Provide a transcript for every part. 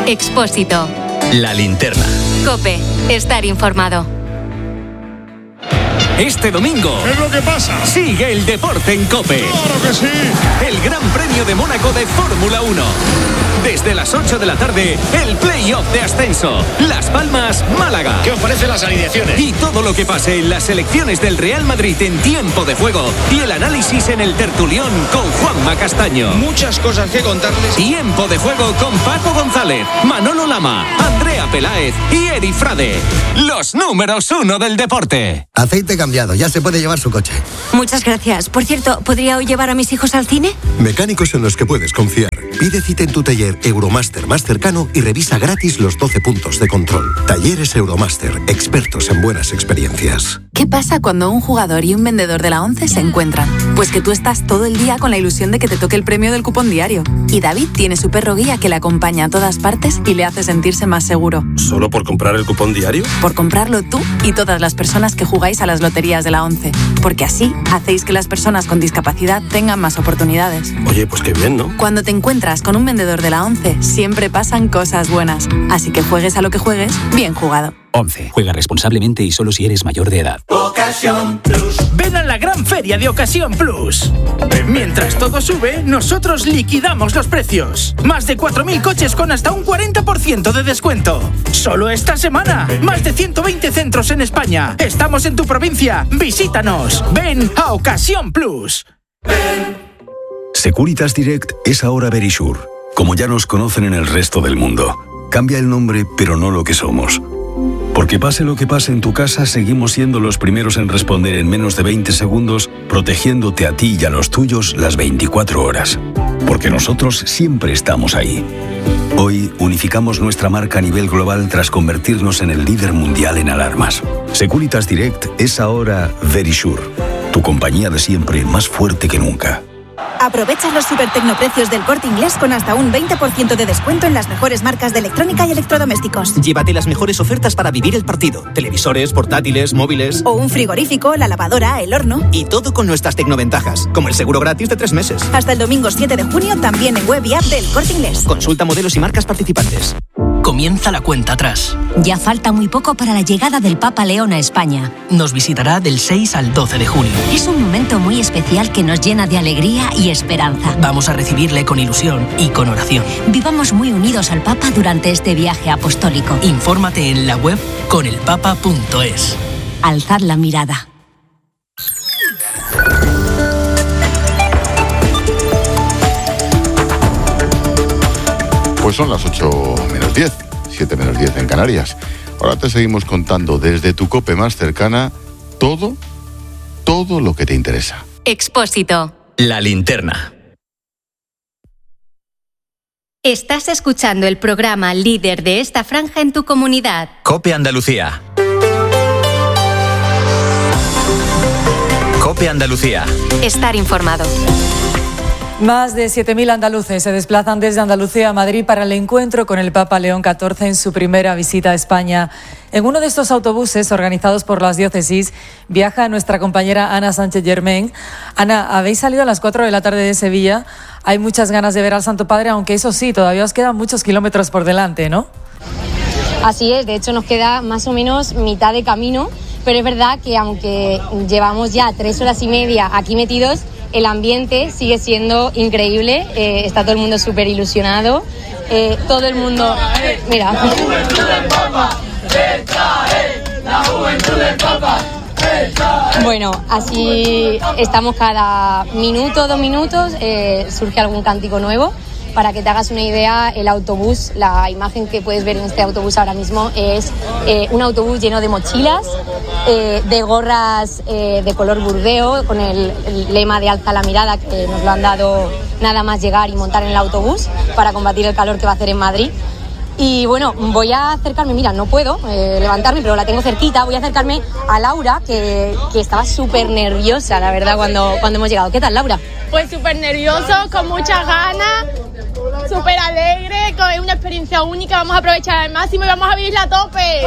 Expósito. La linterna. COPE. Estar informado. Este domingo, ¿qué es lo que pasa? Sigue el deporte en COPE. ¡Claro que sí! El Gran Premio de Mónaco de Fórmula 1. Desde las 8 de la tarde, el play-off de ascenso. Las Palmas, Málaga. ¿Qué os parecen las alineaciones? Y todo lo que pase en las selecciones del Real Madrid en tiempo de juego. Y el análisis en el tertulión con Juanma Castaño. Muchas cosas que contarles. Tiempo de juego con Paco González, Manolo Lama, Andrea Peláez y Eri Frade. Los números 1 del deporte. Aceite cambiado, ya se puede llevar su coche. Muchas gracias. Por cierto, ¿podría hoy llevar a mis hijos al cine? Mecánicos en los que puedes confiar. Pide cita en tu taller Euromaster más cercano y revisa gratis los 12 puntos de control. Talleres Euromaster, expertos en buenas experiencias. ¿Qué pasa cuando un jugador y un vendedor de la ONCE se encuentran? Pues que tú estás todo el día con la ilusión de que te toque el premio del cupón diario. Y David tiene su perro guía que le acompaña a todas partes y le hace sentirse más seguro. ¿Solo por comprar el cupón diario? Por comprarlo tú y todas las personas que jugáis a las loterías de la ONCE. Porque así hacéis que las personas con discapacidad tengan más oportunidades. Oye, pues qué bien, ¿no? Cuando te encuentras con un vendedor de la ONCE, siempre pasan cosas buenas. Así que juegues a lo que juegues, bien jugado. 11. Juega responsablemente y solo si eres mayor de edad. Ocasión Plus. Ven a la gran feria de Ocasión Plus. Mientras todo sube, nosotros liquidamos los precios. Más de 4.000 coches con hasta un 40% de descuento. Solo esta semana. Más de 120 centros en España. Estamos en tu provincia. Visítanos. Ven a Ocasión Plus. Securitas Direct es ahora Verisure, como ya nos conocen en el resto del mundo. Cambia el nombre, pero no lo que somos. Porque pase lo que pase en tu casa, seguimos siendo los primeros en responder en menos de 20 segundos, protegiéndote a ti y a los tuyos las 24 horas. Porque nosotros siempre estamos ahí. Hoy unificamos nuestra marca a nivel global tras convertirnos en el líder mundial en alarmas. Securitas Direct es ahora Verisure, tu compañía de siempre más fuerte que nunca. Aprovecha los super tecnoprecios del Corte Inglés con hasta un 20% de descuento en las mejores marcas de electrónica y electrodomésticos. Llévate las mejores ofertas para vivir el partido. Televisores, portátiles, móviles. O un frigorífico, la lavadora, el horno. Y todo con nuestras tecnoventajas, como el seguro gratis de 3 meses. Hasta el domingo 7 de junio también en web y app del Corte Inglés. Consulta modelos y marcas participantes. Comienza la cuenta atrás. Ya falta muy poco para la llegada del Papa León a España. Nos visitará del 6 al 12 de junio. Es un momento muy especial que nos llena de alegría y esperanza. Vamos a recibirle con ilusión y con oración. Vivamos muy unidos al Papa durante este viaje apostólico. Infórmate en la web conelpapa.es. Alzad la mirada. Pues son las 8 menos 10, 7 menos 10 en Canarias. Ahora te seguimos contando desde tu COPE más cercana todo lo que te interesa. Expósito. La linterna. Estás escuchando el programa líder de esta franja en tu comunidad. COPE Andalucía. COPE Andalucía. Estar informado. Más de 7.000 andaluces se desplazan desde Andalucía a Madrid para el encuentro con el Papa León XIV en su primera visita a España. En uno de estos autobuses organizados por las diócesis viaja nuestra compañera Ana Sánchez Germain. Ana, habéis salido a las 4 de la tarde de Sevilla. Hay muchas ganas de ver al Santo Padre, aunque eso sí, todavía os quedan muchos kilómetros por delante, ¿no? Así es, de hecho nos queda más o menos mitad de camino, pero es verdad que aunque llevamos ya 3 horas y media aquí metidos, el ambiente sigue siendo increíble, está todo el mundo súper ilusionado, todo el mundo... Mira. La juventud del Papa, esta es la juventud del Papa. Bueno, así estamos cada minuto, 2 minutos, surge algún cántico nuevo. Para que te hagas una idea, el autobús, la imagen que puedes ver en este autobús ahora mismo es un autobús lleno de mochilas, de gorras de color burdeo, con el lema de alza la mirada, que nos lo han dado nada más llegar y montar en el autobús para combatir el calor que va a hacer en Madrid. Y bueno, voy a acercarme, mira, no puedo levantarme, pero la tengo cerquita. Voy a acercarme a Laura, que estaba súper nerviosa, la verdad, cuando hemos llegado. ¿Qué tal, Laura? Pues súper nervioso, con muchas ganas, súper alegre, es una experiencia única, vamos a aprovechar al máximo y vamos a vivirla a tope.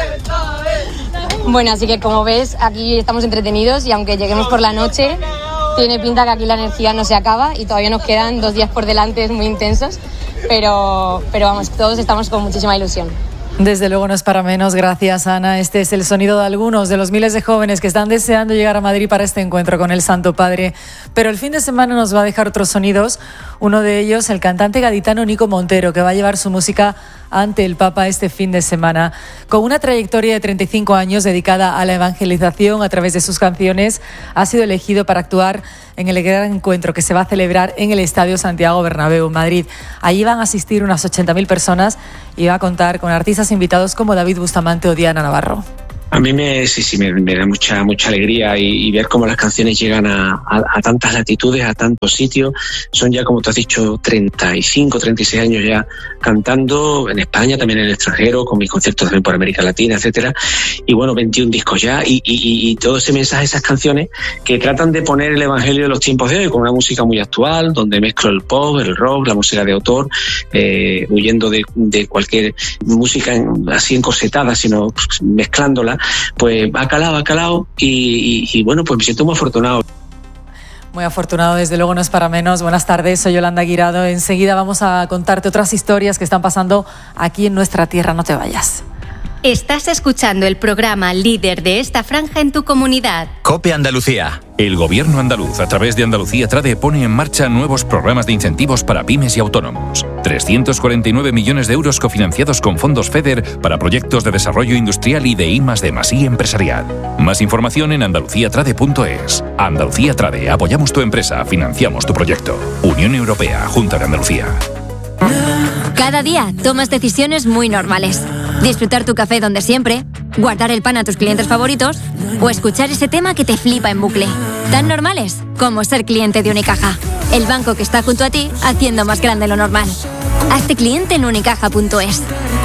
Bueno, así que como ves, aquí estamos entretenidos y aunque lleguemos por la noche, tiene pinta que aquí la energía no se acaba y todavía nos quedan 2 días por delante muy intensos, pero vamos, todos estamos con muchísima ilusión. Desde luego no es para menos, gracias Ana. Este es el sonido de algunos de los miles de jóvenes que están deseando llegar a Madrid para este encuentro con el Santo Padre. Pero el fin de semana nos va a dejar otros sonidos, uno de ellos el cantante gaditano Nico Montero, que va a llevar su música ante el Papa este fin de semana. Con una trayectoria de 35 años dedicada a la evangelización a través de sus canciones, ha sido elegido para actuar en el gran encuentro que se va a celebrar en el Estadio Santiago Bernabéu, en Madrid. Allí van a asistir unas 80.000 personas y va a contar con artistas invitados como David Bustamante o Diana Navarro. A mí me da mucha alegría y ver cómo las canciones llegan a tantas latitudes, a tantos sitios. Son ya, como tú has dicho, 35, 36 años ya cantando en España, también en el extranjero, con mis conciertos también por América Latina, etcétera. Y bueno, 21 discos ya y todo ese mensaje, esas canciones que tratan de poner el evangelio de los tiempos de hoy con una música muy actual, donde mezclo el pop, el rock, la música de autor, huyendo de cualquier música así encorsetada, sino mezclándola. Pues ha calado y bueno, pues me siento muy afortunado. Muy afortunado, desde luego no es para menos. Buenas tardes, soy Yolanda Guirado. Enseguida vamos a contarte otras historias que están pasando aquí en nuestra tierra. No te vayas. Estás escuchando el programa líder de esta franja en tu comunidad. COPE Andalucía. El gobierno andaluz, a través de Andalucía Trade, pone en marcha nuevos programas de incentivos para pymes y autónomos. 349 millones de euros cofinanciados con fondos FEDER para proyectos de desarrollo industrial y de I+D+I empresarial. Más información en andaluciatrade.es. Andalucía Trade, apoyamos tu empresa, financiamos tu proyecto. Unión Europea, Junta de Andalucía. Cada día tomas decisiones muy normales. Disfrutar tu café donde siempre, guardar el pan a tus clientes favoritos o escuchar ese tema que te flipa en bucle. Tan normales como ser cliente de Unicaja, el banco que está junto a ti haciendo más grande lo normal. Hazte cliente en unicaja.es.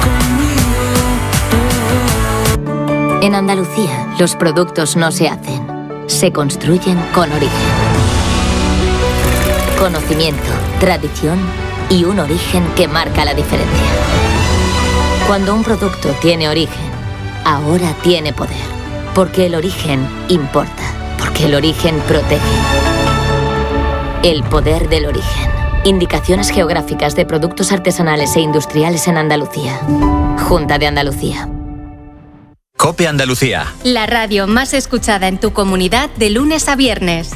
En Andalucía, los productos no se hacen, se construyen con origen. Conocimiento, tradición y un origen que marca la diferencia. Cuando un producto tiene origen, ahora tiene poder. Porque el origen importa. Porque el origen protege. El poder del origen. Indicaciones geográficas de productos artesanales e industriales en Andalucía. Junta de Andalucía. COPE Andalucía. La radio más escuchada en tu comunidad de lunes a viernes.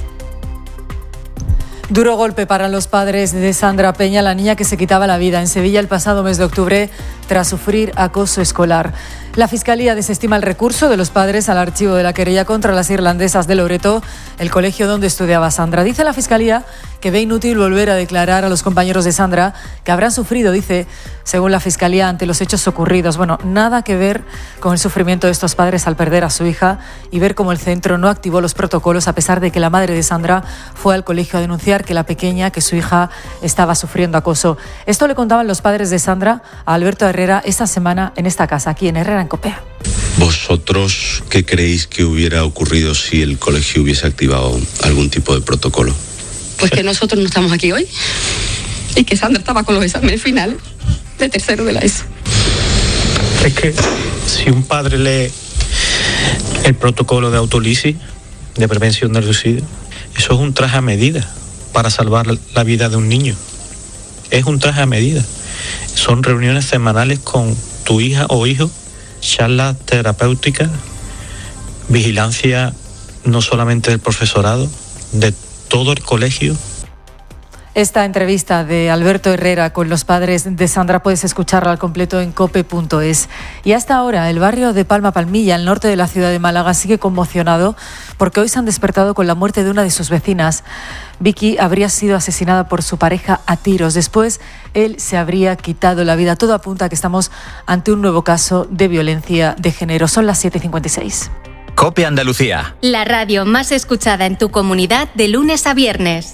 Duro golpe para los padres de Sandra Peña, la niña que se quitaba la vida en Sevilla el pasado mes de octubre tras sufrir acoso escolar. La Fiscalía desestima el recurso de los padres al archivo de la querella contra las irlandesas de Loreto, el colegio donde estudiaba Sandra. Dice la Fiscalía que ve inútil volver a declarar a los compañeros de Sandra que habrán sufrido, dice, según la Fiscalía, ante los hechos ocurridos. Bueno, nada que ver con el sufrimiento de estos padres al perder a su hija y ver cómo el centro no activó los protocolos a pesar de que la madre de Sandra fue al colegio a denunciar que la pequeña, que su hija, estaba sufriendo acoso. Esto le contaban los padres de Sandra a Alberto Herrera esta semana en esta casa, aquí en Herrera, en COPE. ¿Vosotros qué creéis que hubiera ocurrido si el colegio hubiese activado algún tipo de protocolo? Pues que nosotros no estamos aquí hoy y que Sandra estaba con los exámenes finales de tercero de la ESO. Es que si un padre lee el protocolo de autolisis, de prevención del suicidio, eso es un traje a medida para salvar la vida de un niño. Es un traje a medida. Son reuniones semanales con tu hija o hijo, charlas terapéuticas, vigilancia no solamente del profesorado, de todo el colegio. Esta entrevista de Alberto Herrera con los padres de Sandra puedes escucharla al completo en cope.es. Y hasta ahora el barrio de Palma Palmilla, al norte de la ciudad de Málaga, sigue conmocionado porque hoy se han despertado con la muerte de una de sus vecinas. Vicky habría sido asesinada por su pareja a tiros. Después él se habría quitado la vida. Todo apunta a que estamos ante un nuevo caso de violencia de género. Son las 7:56. COPE Andalucía. La radio más escuchada en tu comunidad de lunes a viernes.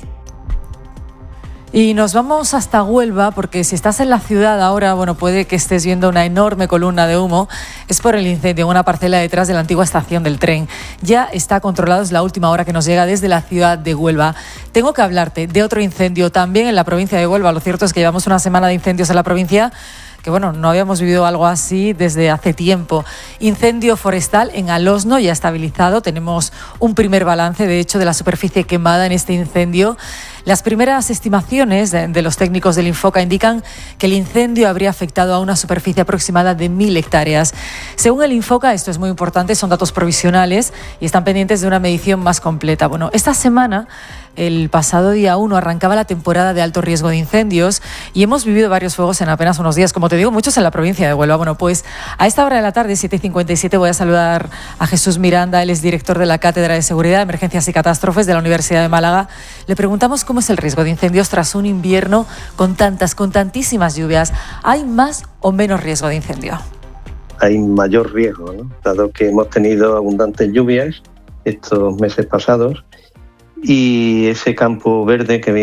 Y nos vamos hasta Huelva porque si estás en la ciudad ahora, bueno, puede que estés viendo una enorme columna de humo. Es por el incendio en una parcela detrás de la antigua estación del tren. Ya está controlado, es la última hora que nos llega desde la ciudad de Huelva. Tengo que hablarte de otro incendio también en la provincia de Huelva. Lo cierto es que llevamos una semana de incendios en la provincia que bueno, no habíamos vivido algo así desde hace tiempo. Incendio forestal en Alosno ya estabilizado. Tenemos un primer balance, de hecho, de la superficie quemada en este incendio. Las primeras estimaciones de los técnicos del Infoca indican que el incendio habría afectado a una superficie aproximada de 1.000 hectáreas. Según el Infoca, esto es muy importante, son datos provisionales y están pendientes de una medición más completa. Bueno, esta semana, el pasado día 1, arrancaba la temporada de alto riesgo de incendios y hemos vivido varios fuegos en apenas unos días, como te digo, muchos en la provincia de Huelva. Bueno, pues a esta hora de la tarde, 7:57, voy a saludar a Jesús Miranda, él es director de la Cátedra de Seguridad, Emergencias y Catástrofes de la Universidad de Málaga. Le preguntamos cómo es el riesgo de incendios tras un invierno con tantísimas lluvias. ¿Hay más o menos riesgo de incendio? Hay mayor riesgo, ¿no? Dado que hemos tenido abundantes lluvias estos meses pasados y ese campo verde que